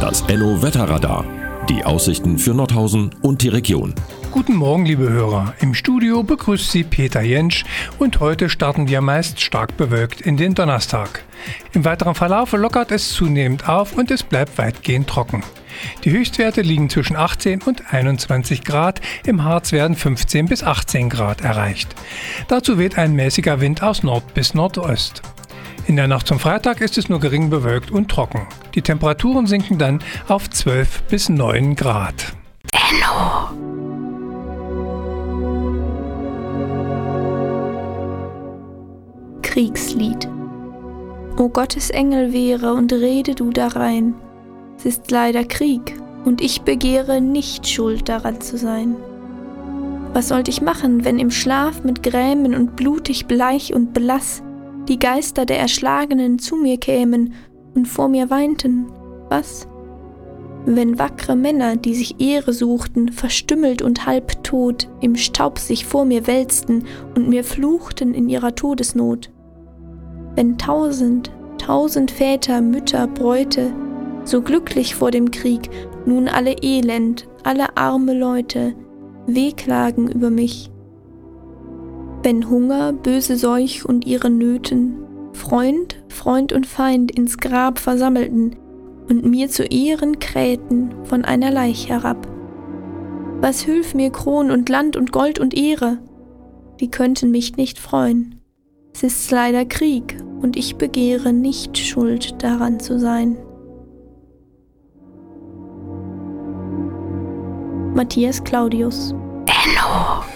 Das Enno-Wetterradar. Die Aussichten für Nordhausen und die Region. Guten Morgen, liebe Hörer. Im Studio begrüßt Sie Peter Jentsch und heute starten wir meist stark bewölkt in den Donnerstag. Im weiteren Verlauf lockert es zunehmend auf und es bleibt weitgehend trocken. Die Höchstwerte liegen zwischen 18 und 21 Grad, im Harz werden 15 bis 18 Grad erreicht. Dazu weht ein mäßiger Wind aus Nord bis Nordost. In der Nacht zum Freitag ist es nur gering bewölkt und trocken. Die Temperaturen sinken dann auf 12 bis 9 Grad. Enno. Kriegslied. O Gottes Engel wehre und rede du darein. Es ist leider Krieg und ich begehre nicht schuld daran zu sein. Was sollt ich machen, wenn im Schlaf mit Grämen und blutig bleich und blass die Geister der Erschlagenen zu mir kämen und vor mir weinten? Was? Wenn wackre Männer, die sich Ehre suchten, verstümmelt und halbtot, im Staub sich vor mir wälzten und mir fluchten in ihrer Todesnot. Wenn tausend Väter, Mütter, Bräute, so glücklich vor dem Krieg, nun alle elend, alle arme Leute, wehklagen über mich. Wenn Hunger, böse Seuch und ihre Nöten Freund und Feind ins Grab versammelten und mir zu Ehren krähten von einer Leich herab. Was hülf mir Kron und Land und Gold und Ehre? Die könnten mich nicht freuen. Es ist leider Krieg und ich begehre nicht schuld daran zu sein. Matthias Claudius. Enno.